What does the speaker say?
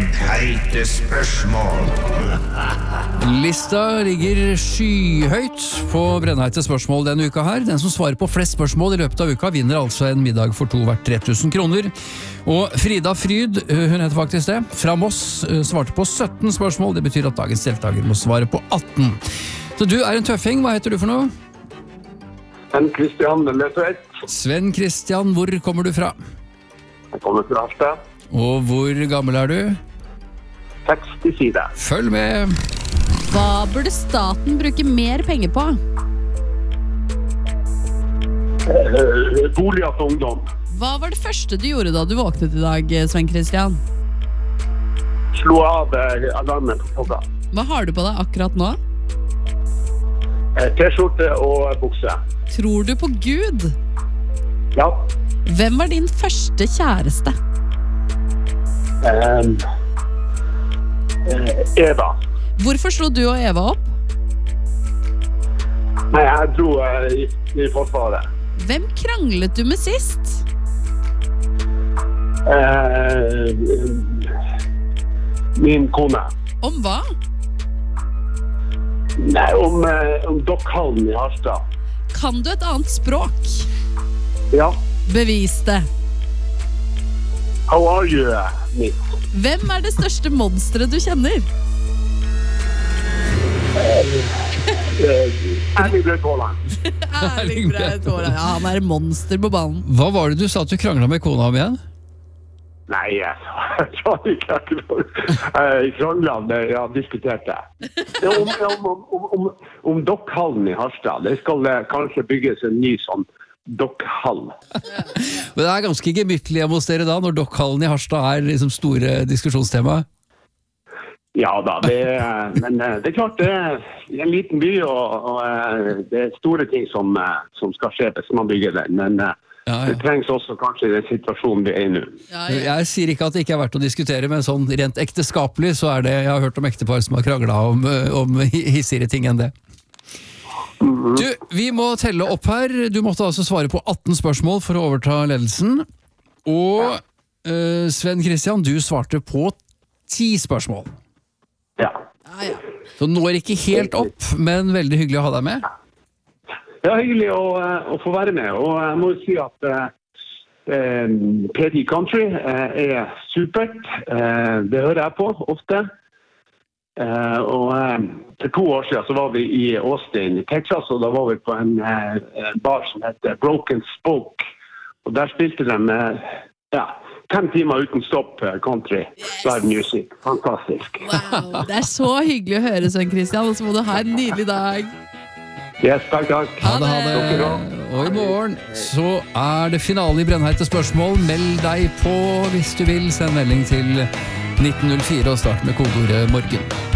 Brennheite spørsmål. Lista ligger skyhøyt på brennheite spørsmål denne uka her. Den som svarer på flest spørsmål i løpet av uka vinner altså en middag for 2 verdt 3000 kroner. Og Frida Fryd, hun heter faktisk det, fra Moss svarte på 17 spørsmål. Det betyr at dagens deltaker må svare på 18. Så du er en tøffing. Hva heter du for noe? Sven Kristian Løsveit. Sven Kristian, hvor kommer du fra? Jeg kommer fra Harstad. Og hvor gammel er du? 60 sider. Følg med! Hva burde staten bruke mer penger på? Boliger for ungdom. Hva var det første du gjorde da du våknet i dag, Sven Kristian? Slå av alarmen på klokka. Hva har du på deg akkurat nå? T-skjorte og bukse. Tror du på Gud? Ja. Hvem var din første kjæreste? Eva. Hvorfor slo du og Eva opp? Nei, jeg dro i forsvaret. Hvem kranglet du med sist? Min kone. Om hva? Nei, om Dokkhallen i Harstad. Kan du et annet språk? Ja. Bevis det. How are you, miss? Hvem er det største monsteret du kjenner? Erling Braut Haaland. Erling Braut Haaland. Ja, han er monster på banen. Hva var det du sa at du kranglet med kona om igjen? Nei, jeg sa ikke jeg kranglet, jeg diskuterte. Om Dokkhallen i Harstad. Det skal kanskje bygges en ny sånn Dokkhall. Men det er ganske gemyttlig hos dere da, når Dokkhallen i Harstad er liksom store diskusjonstema. Ja da, men det er klart det er en liten by, og det er store ting som skal skje hvis man bygger den, men det trengs også kanskje i den situasjonen vi er i nå. Jeg sier ikke at det ikke er verdt å diskutere, men sånn rent ekteskapelig så er det, jeg har hørt om ektepar som har kranglet om hissigere ting enn det. Du, vi må telle opp her. Du måtte altså svare på 18 spørsmål for å overta ledelsen. Og Sven Kristian, du svarte på 10 spørsmål. Ja. Så når ikke helt opp, men veldig hyggelig å ha deg med. Ja, hyggelig å få være med. Og jeg må si at PD Country er supert. Det hører jeg på ofte. Og for 2 år siden så var vi i Austin i Texas, og da var vi på en bar som heter Broken Spoke, og der spilte de 5 timer uten stopp country, live music, fantastisk. Wow, det er så hyggelig å høre, Sven Kristian, og så må du ha en nydelig dag. Yes, takk. Ha det. Og i morgen så er det finale i brennheite spørsmål. Meld deg på hvis du vil, send melding til 1904 og start med kodeordet morgen.